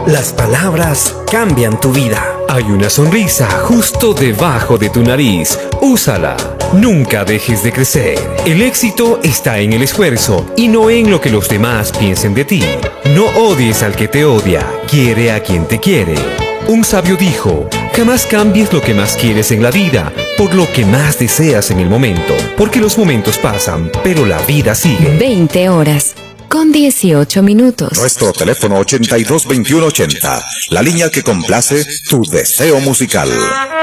Las palabras cambian tu vida. Hay una sonrisa justo debajo de tu nariz. Úsala. Nunca dejes de crecer. El éxito está en el esfuerzo y no en lo que los demás piensen de ti. No odies al que te odia. Quiere a quien te quiere. Un sabio dijo: jamás cambies lo que más quieres en la vida por lo que más deseas en el momento. Porque los momentos pasan, pero la vida sigue. 20 horas. Con 18 minutos. Nuestro teléfono 822180, la línea que complace tu deseo musical.